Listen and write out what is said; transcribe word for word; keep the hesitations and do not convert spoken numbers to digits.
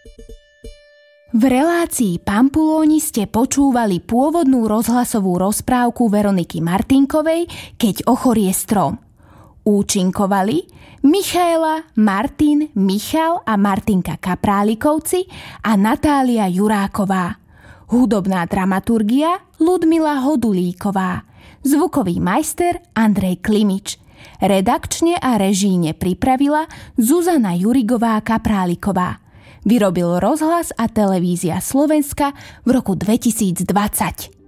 V relácii Pampulóni ste počúvali pôvodnú rozhlasovú rozprávku Veroniky Martinkovej Keď ochorie strom. Účinkovali Michaela, Martin, Michal a Martinka Kaprálikovci a Natália Juráková. Hudobná dramaturgia Ľudmila Hodulíková. Zvukový majster Andrej Klimič. Redakčne a režíne pripravila Zuzana Jurigová Kapráliková. Vyrobil Rozhlas a televízia Slovenska v roku dvetisícdvadsať.